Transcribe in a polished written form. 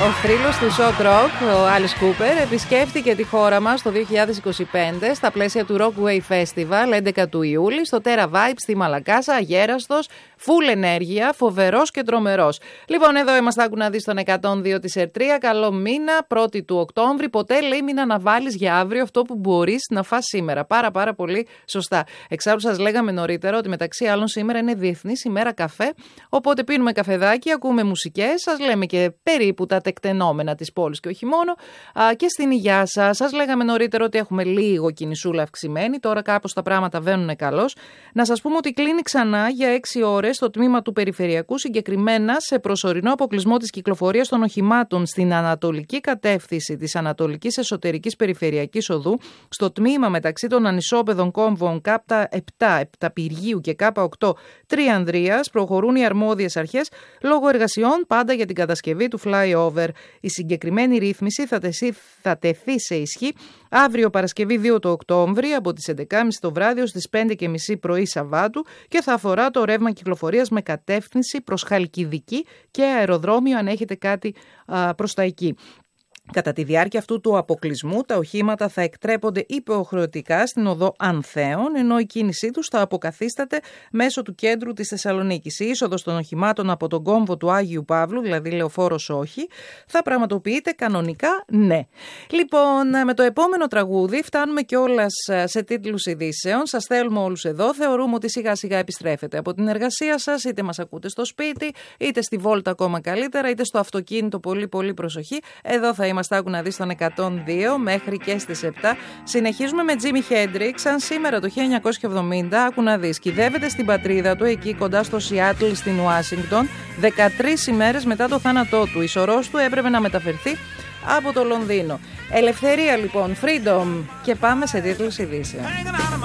Ο θρύλος του shock rock, ο Alice Cooper, επισκέφτηκε τη χώρα μας το 2025 στα πλαίσια του Rockway Festival 11 του Ιούλη στο Terra Vibes στη Μαλακάσα, αγέραστος, full ενέργεια, φοβερός και τρομερός. Λοιπόν, εδώ είμαστε, άκου να δεις τον 102 της ΕΡΤΡΙΑ. Καλό μήνα, 1η του Οκτώβρη. Ποτέ λέει μην αναβάλεις για αύριο αυτό που μπορείς να φας σήμερα. Πάρα πολύ σωστά. Εξάλλου σας λέγαμε νωρίτερα ότι μεταξύ άλλων σήμερα είναι Διεθνής ημέρα καφέ. Οπότε πίνουμε καφεδάκι, ακούμε μουσικές, σας λέμε και περίπου τα τεκτενόμενα της πόλης και όχι μόνο. Και στην υγειά σας, σας λέγαμε νωρίτερα ότι έχουμε λίγο κινησούλα αυξημένη. Τώρα κάπως τα πράγματα βαίνουν καλώς. Να σας πούμε ότι κλείνει ξανά για 6 ώρες στο τμήμα του Περιφερειακού, συγκεκριμένα σε προσωρινό αποκλεισμό της κυκλοφορίας των οχημάτων στην ανατολική κατεύθυνση της Ανατολικής Εσωτερικής Περιφερειακής Οδού, στο τμήμα μεταξύ των ανισόπεδων κόμβων K7 Επταπηργίου και K8 Τριανδρίας. Προχωρούν οι αρμόδιες αρχές λόγω εργασιών πάντα για την κατασκευή του flyover. Η συγκεκριμένη ρύθμιση θα τεθεί σε ισχύ αύριο Παρασκευή 2 το Οκτώβρη από τις 11.30 το βράδυ ως τις 5.30 πρωί Σαββάτου και θα αφορά το ρεύμα κυκλοφορίας με κατεύθυνση προς Χαλκιδική και αεροδρόμιο αν έχετε κάτι προς τα εκεί. Κατά τη διάρκεια αυτού του αποκλεισμού, τα οχήματα θα εκτρέπονται υποχρεωτικά στην οδό Ανθέων, ενώ η κίνησή τους θα αποκαθίσταται μέσω του κέντρου της Θεσσαλονίκης. Η είσοδος των οχημάτων από τον κόμβο του Άγιου Παύλου, δηλαδή λεωφόρος όχι, θα πραγματοποιείται κανονικά ναι. Λοιπόν, με το επόμενο τραγούδι φτάνουμε κιόλας σε τίτλους ειδήσεων. Σας θέλουμε όλους εδώ. Θεωρούμε ότι σιγά σιγά επιστρέφετε από την εργασία σας, είτε μας ακούτε στο σπίτι, είτε στη βόλτα ακόμα καλύτερα, είτε στο αυτοκίνητο. Πολύ προσοχή. Εδώ θα είμαστε, άκου να δεις τον 102 μέχρι και στις 7. Συνεχίζουμε με Jimi Hendrix. Αν σήμερα το 1970, άκου να δεις, κυδεύεται στην πατρίδα του, εκεί κοντά στο Σιάτλ στην Ουάσιγκτον, 13 ημέρες μετά το θάνατό του. Η σωρός του έπρεπε να μεταφερθεί από το Λονδίνο. Ελευθερία λοιπόν, freedom. Και πάμε σε τίτλους ειδήσεων.